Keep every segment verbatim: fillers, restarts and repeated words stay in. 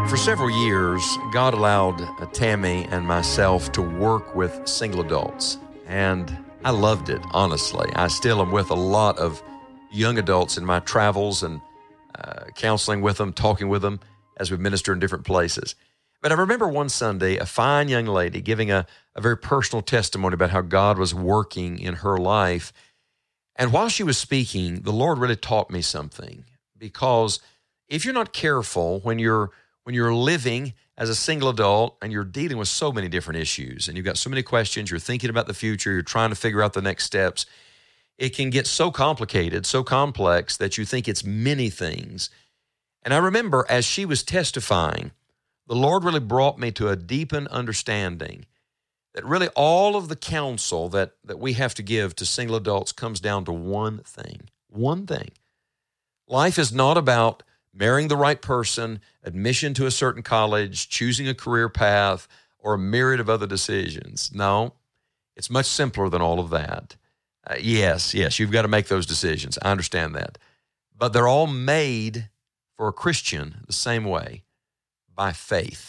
For several years, God allowed uh, Tammy and myself to work with single adults, and I loved it, honestly. I still am with a lot of young adults in my travels and uh, counseling with them, talking with them as we minister in different places. But I remember one Sunday, a fine young lady giving a, a very personal testimony about how God was working in her life. And while she was speaking, the Lord really taught me something, because if you're not careful when you're when you're living as a single adult and you're dealing with so many different issues and you've got so many questions, you're thinking about the future, you're trying to figure out the next steps, it can get so complicated, so complex that you think it's many things. And I remember as she was testifying, the Lord really brought me to a deepened understanding that really all of the counsel that, that we have to give to single adults comes down to one thing, one thing. Life is not about marrying the right person, admission to a certain college, choosing a career path, or a myriad of other decisions. No, it's much simpler than all of that. Uh, yes, yes, you've got to make those decisions. I understand that. But they're all made for a Christian the same way, by faith.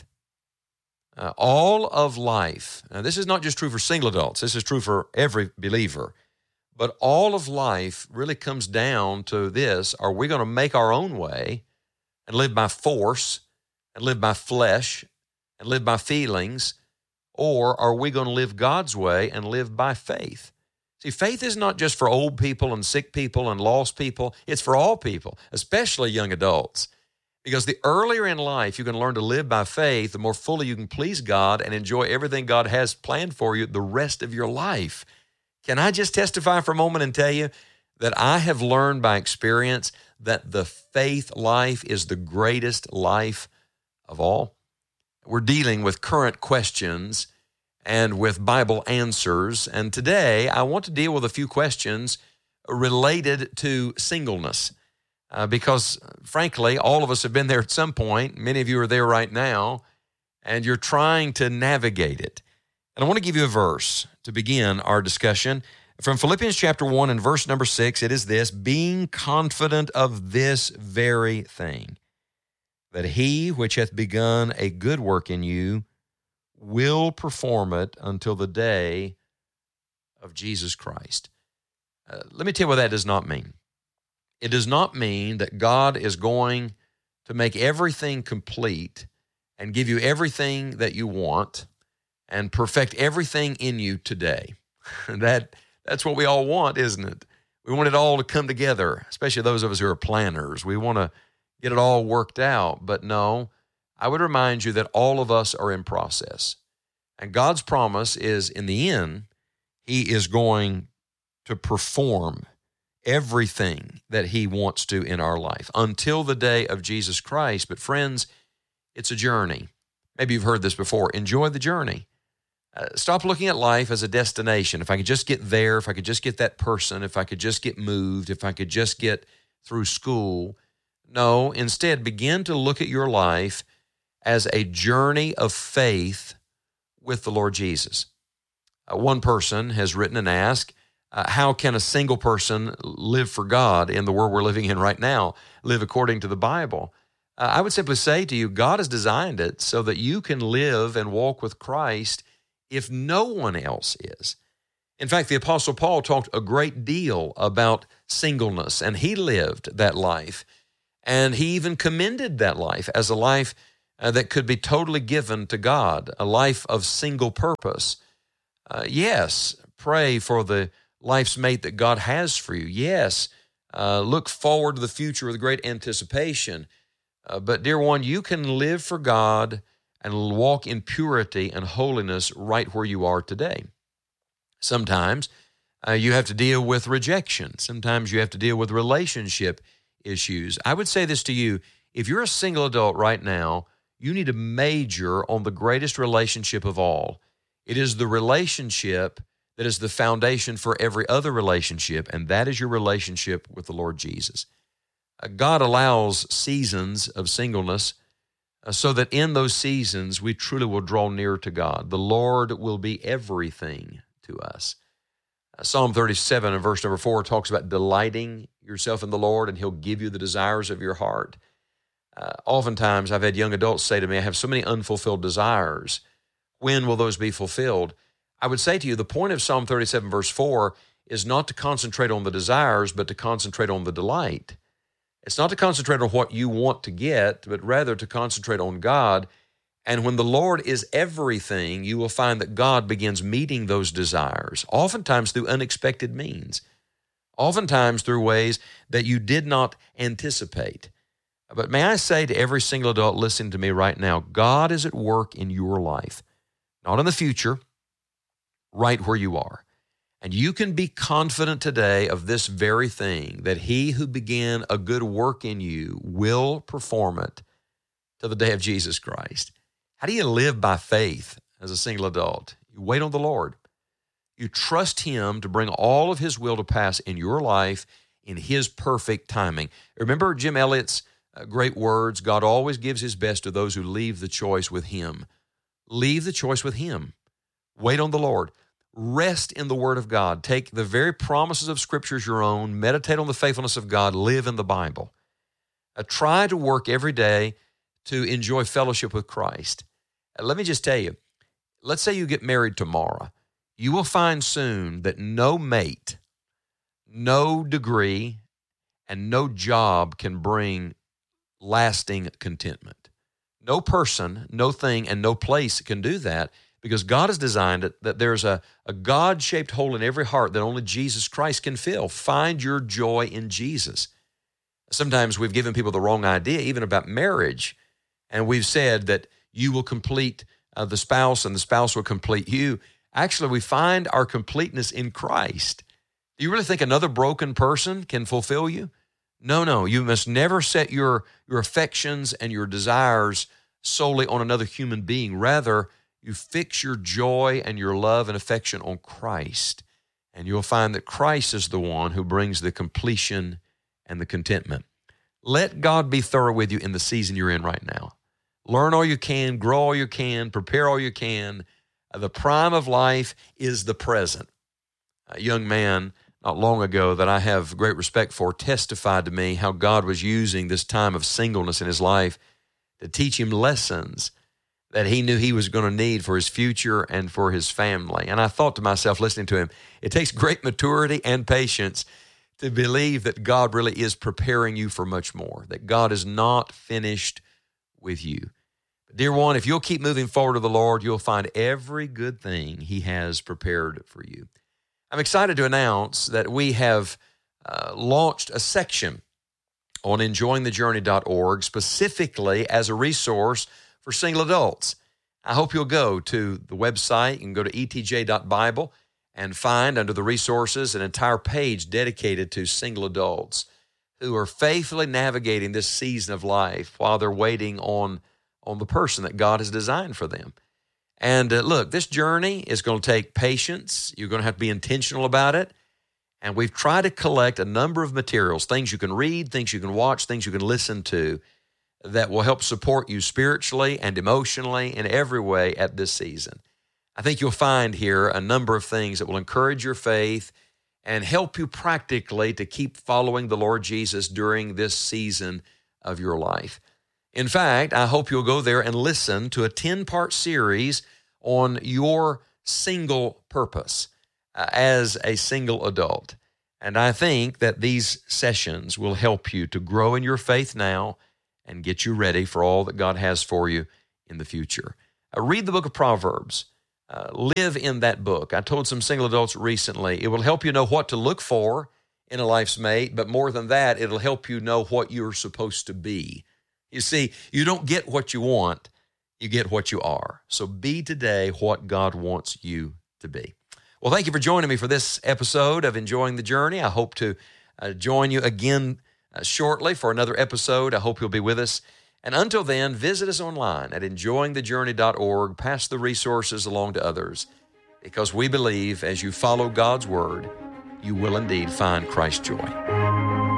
Uh, all of life, now this is not just true for single adults, this is true for every believer, but all of life really comes down to this: are we going to make our own way and live by force and live by flesh and live by feelings, or are we going to live God's way and live by faith? See, faith is not just for old people and sick people and lost people. It's for all people, especially young adults. Because the earlier in life you can learn to live by faith, the more fully you can please God and enjoy everything God has planned for you the rest of your life. Can I just testify for a moment and tell you that I have learned by experience that the faith life is the greatest life of all? We're dealing with current questions and with Bible answers, and today I want to deal with a few questions related to singleness. Uh, because, frankly, all of us have been there at some point. Many of you are there right now, and you're trying to navigate it. And I want to give you a verse to begin our discussion. From Philippians chapter one and verse number six, it is this: being confident of this very thing, that he which hath begun a good work in you will perform it until the day of Jesus Christ. Uh, let me tell you what that does not mean. It does not mean that God is going to make everything complete and give you everything that you want and perfect everything in you today. that That's what we all want, isn't it? We want it all to come together, especially those of us who are planners. We want to get it all worked out. But no, I would remind you that all of us are in process. And God's promise is, in the end, he is going to perform everything that he wants to in our life until the day of Jesus Christ. But friends, it's a journey. Maybe you've heard this before. Enjoy the journey. Uh, stop looking at life as a destination. If I could just get there, if I could just get that person, if I could just get moved, if I could just get through school. No, instead, begin to look at your life as a journey of faith with the Lord Jesus. Uh, one person has written and asked, Uh, how can a single person live for God in the world we're living in right now, live according to the Bible? Uh, I would simply say to you, God has designed it so that you can live and walk with Christ if no one else is. In fact, the Apostle Paul talked a great deal about singleness, and he lived that life. And he even commended that life as a life uh, that could be totally given to God, a life of single purpose. Uh, yes, pray for the life's mate that God has for you. Yes, uh, look forward to the future with great anticipation. Uh, but dear one, you can live for God and walk in purity and holiness right where you are today. Sometimes uh, you have to deal with rejection. Sometimes you have to deal with relationship issues. I would say this to you: if you're a single adult right now, you need to major on the greatest relationship of all. It is the relationship that is the foundation for every other relationship, and that is your relationship with the Lord Jesus. Uh, God allows seasons of singleness uh, so that in those seasons we truly will draw near to God. The Lord will be everything to us. Uh, Psalm thirty-seven and verse number four talks about delighting yourself in the Lord, and he'll give you the desires of your heart. Uh, oftentimes, I've had young adults say to me, I have so many unfulfilled desires. When will those be fulfilled? I would say to you, the point of Psalm thirty-seven, verse four, is not to concentrate on the desires, but to concentrate on the delight. It's not to concentrate on what you want to get, but rather to concentrate on God. And when the Lord is everything, you will find that God begins meeting those desires, oftentimes through unexpected means, oftentimes through ways that you did not anticipate. But may I say to every single adult listening to me right now, God is at work in your life, not in the future, right where you are. And you can be confident today of this very thing, that he who began a good work in you will perform it to the day of Jesus Christ. How do you live by faith as a single adult? You wait on the Lord. You trust him to bring all of his will to pass in your life in his perfect timing. Remember Jim Elliot's uh, great words, God always gives his best to those who leave the choice with him. Leave the choice with him. Wait on the Lord. Rest in the Word of God. Take the very promises of Scripture as your own. Meditate on the faithfulness of God. Live in the Bible. Uh, try to work every day to enjoy fellowship with Christ. Uh, let me just tell you, let's say you get married tomorrow. You will find soon that no mate, no degree, and no job can bring lasting contentment. No person, no thing, and no place can do that, because God has designed it that there's a, a God-shaped hole in every heart that only Jesus Christ can fill. Find your joy in Jesus. Sometimes we've given people the wrong idea, even about marriage, and we've said that you will complete uh, the spouse and the spouse will complete you. Actually, we find our completeness in Christ. Do you really think another broken person can fulfill you? No, no. You must never set your, your affections and your desires solely on another human being. Rather, you fix your joy and your love and affection on Christ, and you'll find that Christ is the one who brings the completion and the contentment. Let God be thorough with you in the season you're in right now. Learn all you can, grow all you can, prepare all you can. The prime of life is the present. A young man not long ago that I have great respect for testified to me how God was using this time of singleness in his life to teach him lessons that he knew he was going to need for his future and for his family. And I thought to myself, listening to him, it takes great maturity and patience to believe that God really is preparing you for much more, that God is not finished with you. But dear one, if you'll keep moving forward to the Lord, you'll find every good thing he has prepared for you. I'm excited to announce that we have uh, launched a section on enjoying the journey dot org specifically as a resource for single adults. I hope you'll go to the website. You can go to E T J dot Bible and find under the resources an entire page dedicated to single adults who are faithfully navigating this season of life while they're waiting on, on the person that God has designed for them. And uh, look, this journey is going to take patience. You're going to have to be intentional about it. And we've tried to collect a number of materials, things you can read, things you can watch, things you can listen to, that will help support you spiritually and emotionally in every way at this season. I think you'll find here a number of things that will encourage your faith and help you practically to keep following the Lord Jesus during this season of your life. In fact, I hope you'll go there and listen to a ten-part series on your single purpose uh, as a single adult. And I think that these sessions will help you to grow in your faith now and get you ready for all that God has for you in the future. Uh, read the book of Proverbs. Uh, live in that book. I told some single adults recently, it will help you know what to look for in a life's mate, but more than that, it'll help you know what you're supposed to be. You see, you don't get what you want, you get what you are. So be today what God wants you to be. Well, thank you for joining me for this episode of Enjoying the Journey. I hope to uh, join you again uh, shortly for another episode. I hope you'll be with us. And until then, visit us online at enjoying the journey dot org. Pass the resources along to others, because we believe as you follow God's word, you will indeed find Christ's joy.